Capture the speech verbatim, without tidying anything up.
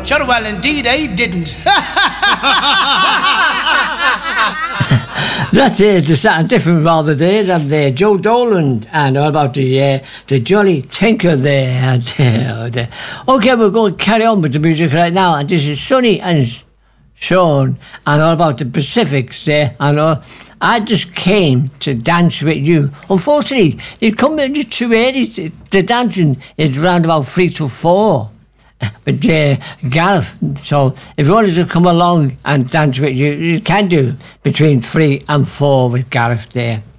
Sure, well, indeed, I didn't. That's it. There's something different rather there than the Joe Dolan and all about the uh, the Jolly Tinker there. And, uh, okay, we're going to carry on with the music right now. And this is Sonny and Sean and all about the Pacifics there. And all. I just came to dance with you. Unfortunately, you come in too early. The dancing is around about three to four. But uh, Gareth, so if you want to come along and dance with you, you can do between three and four with Gareth there.